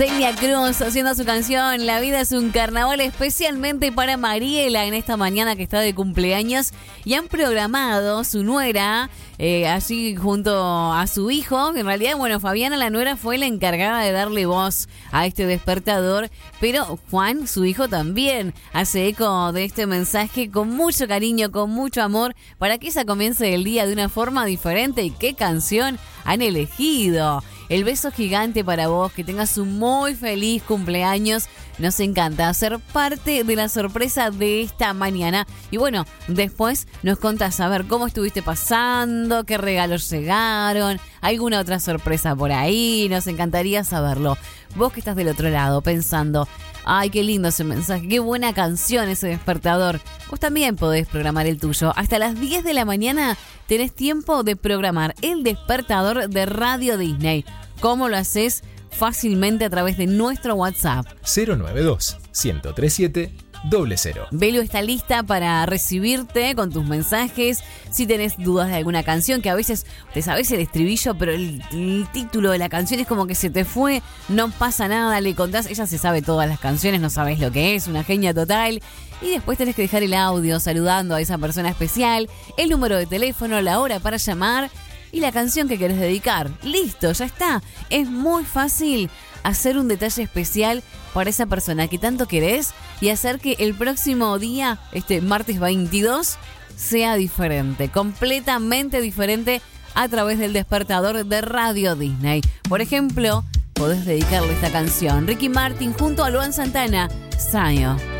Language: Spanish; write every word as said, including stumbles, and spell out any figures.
Celia Cruz haciendo su canción La vida es un carnaval, especialmente para Mariela en esta mañana que está de cumpleaños, y han programado su nuera eh, allí junto a su hijo, que en realidad, bueno, Fabiana, la nuera, fue la encargada de darle voz a este despertador, pero Juan, su hijo, también hace eco de este mensaje con mucho cariño, con mucho amor, para que ella comience el día de una forma diferente. ¿Y qué canción han elegido? El beso gigante para vos, que tengas un muy feliz cumpleaños. Nos encanta ser parte de la sorpresa de esta mañana. Y bueno, después nos contás a ver cómo estuviste pasando, qué regalos llegaron, alguna otra sorpresa por ahí. Nos encantaría saberlo. Vos que estás del otro lado pensando, ay, qué lindo ese mensaje, qué buena canción ese despertador. Vos también podés programar el tuyo. Hasta las diez de la mañana tenés tiempo de programar el despertador de Radio Disney. ¿Cómo lo haces? Fácilmente a través de nuestro WhatsApp. cero nueve dos, uno cero tres siete, cero cero. Belu está lista para recibirte con tus mensajes. Si tenés dudas de alguna canción, que a veces te sabés el estribillo, pero el, el título de la canción es como que se te fue, no pasa nada, le contás, ella se sabe todas las canciones, no sabés lo que es, una genia total. Y después tenés que dejar el audio saludando a esa persona especial, el número de teléfono, la hora para llamar y la canción que querés dedicar. Listo, ya está. Es muy fácil hacer un detalle especial para esa persona que tanto querés y hacer que el próximo día, este martes veintidós, sea diferente, completamente diferente, a través del despertador de Radio Disney. Por ejemplo, podés dedicarle esta canción. Ricky Martin junto a Luan Santana, Sayo.